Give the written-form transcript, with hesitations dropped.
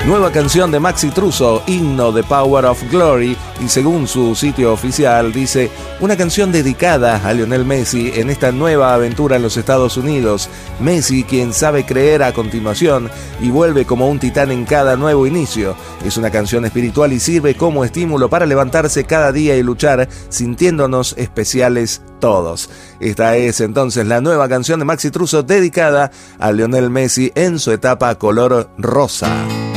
Nueva canción de Maxi Truso, himno de Power of Glory, y según su sitio oficial dice, una canción dedicada a Lionel Messi en esta nueva aventura en los Estados Unidos. Messi, quien sabe creer a continuación y vuelve como un titán en cada nuevo inicio. Es una canción espiritual y sirve como estímulo para levantarse cada día y luchar, sintiéndonos especiales todos. Esta es entonces la nueva canción de Maxi Truso dedicada a Lionel Messi en su etapa color rosa.